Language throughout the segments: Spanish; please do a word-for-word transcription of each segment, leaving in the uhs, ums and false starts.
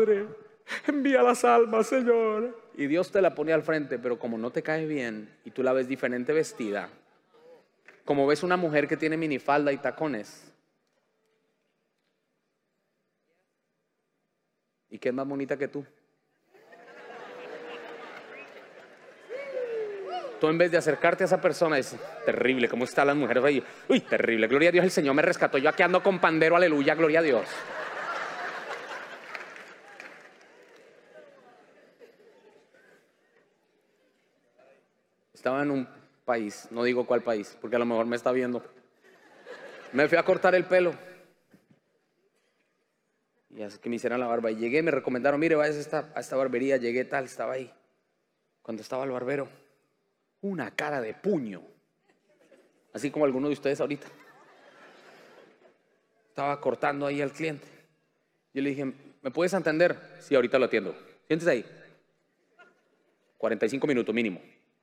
Padre, envía las almas, Señor. Y Dios te la pone al frente, pero como no te cae bien y tú la ves diferente vestida, como ves una mujer que tiene minifalda y tacones, y que es más bonita que tú, tú en vez de acercarte a esa persona, es terrible, ¿cómo están las mujeres ahí? Uy, terrible, gloria a Dios, el Señor me rescató, yo aquí ando con pandero, aleluya, gloria a Dios. Estaba en un país, no digo cuál país, porque a lo mejor me está viendo. Me fui a cortar el pelo y así que me hicieran la barba. Y llegué, me recomendaron, mire, vaya a esta, a esta barbería. Llegué tal, estaba ahí. Cuando estaba el barbero, una cara de puño, así como alguno de ustedes ahorita. Estaba cortando ahí al cliente. Yo le dije, ¿me puedes atender? Sí, ahorita lo atiendo. Siéntese ahí. cuarenta y cinco minutos mínimo.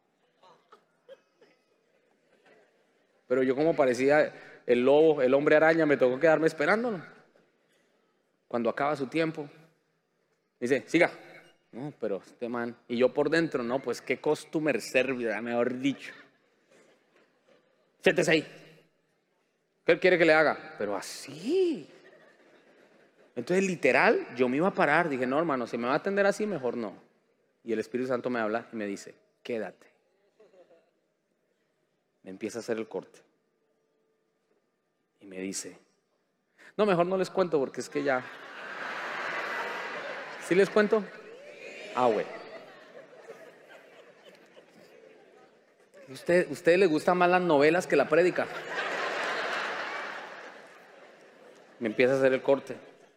Pero yo, como parecía el lobo, el hombre araña, me tocó quedarme esperándolo. Cuando acaba su tiempo, dice, siga. No, pero este man, y yo por dentro, no, pues qué customer service, mejor dicho. Siéntese ahí. ¿Qué él quiere que le haga? Pero así. Entonces, literal, yo me iba a parar. Dije, no, hermano, si me va a atender así, mejor no. Y el Espíritu Santo me habla y me dice, quédate. Me empieza a hacer el corte. Y me dice, no, mejor no les cuento porque es que ya. ¿Sí les cuento? Ah, güey. ¿Usted, ¿Usted le gustan más las novelas que la prédica? Me empieza a hacer el corte.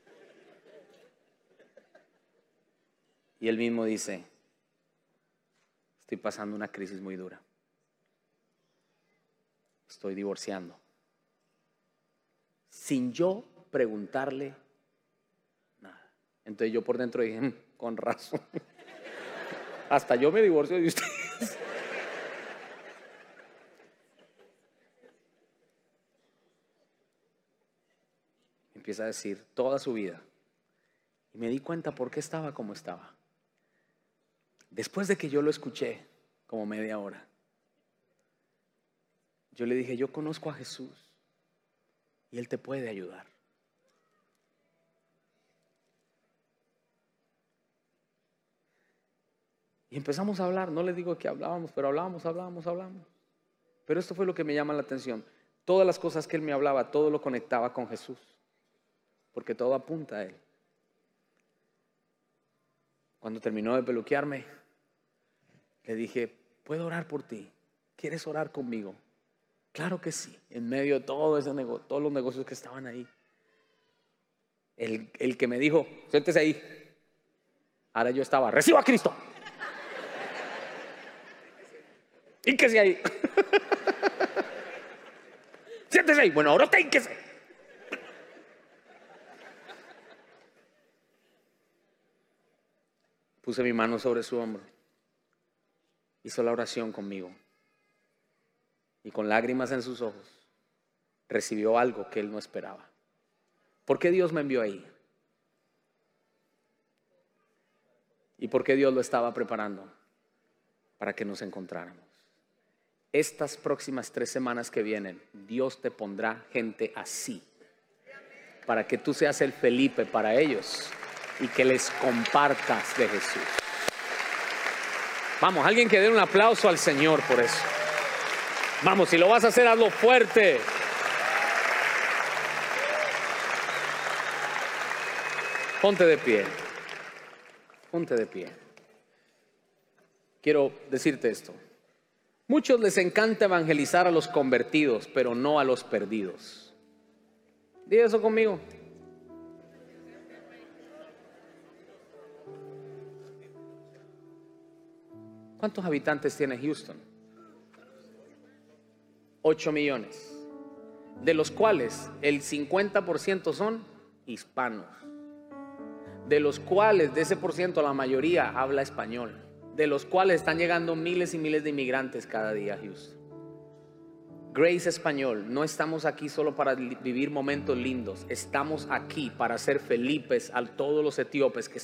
Y él mismo dice, estoy pasando una crisis muy dura. Estoy divorciando. Sin yo preguntarle nada. Entonces yo por dentro dije, mmm, con razón. Hasta yo me divorcio de ustedes. Empieza a decir toda su vida. Y me di cuenta por qué estaba como estaba. Después de que yo lo escuché como media hora, yo le dije, yo conozco a Jesús y Él te puede ayudar. Y empezamos a hablar, no les digo que hablábamos, pero hablábamos, hablábamos, hablábamos. Pero esto fue lo que me llama la atención. Todas las cosas que Él me hablaba, todo lo conectaba con Jesús, porque todo apunta a Él. Cuando terminó de peluquearme, le dije, ¿puedo orar por ti? ¿Quieres orar conmigo? Claro que sí. En medio de todo ese negocio, todos los negocios que estaban ahí, el, el que me dijo, siéntese ahí. Ahora yo estaba, reciba a Cristo. Hínquese ahí. Siéntese ahí. Bueno, ahora usted hínquese. Puse mi mano sobre su hombro. Hizo la oración conmigo. Y con lágrimas en sus ojos, recibió algo que él no esperaba. ¿Por qué Dios me envió ahí? ¿Y por qué Dios lo estaba preparando? Para que nos encontráramos. Estas próximas tres semanas que vienen, Dios te pondrá gente así, para que tú seas el Felipe para ellos y que les compartas de Jesús. Vamos, alguien que dé un aplauso al Señor por eso. Vamos, si lo vas a hacer, hazlo fuerte. Ponte de pie. Ponte de pie. Quiero decirte esto. Muchos les encanta evangelizar a los convertidos, pero no a los perdidos. Di eso conmigo. ¿Cuántos habitantes tiene Houston? Ocho millones, de los cuales el cincuenta por ciento son hispanos, de los cuales de ese por ciento la mayoría habla español, de los cuales están llegando miles y miles de inmigrantes cada día a Houston. Grace Español, no estamos aquí solo para vivir momentos lindos, estamos aquí para ser Felipes a todos los etíopes que están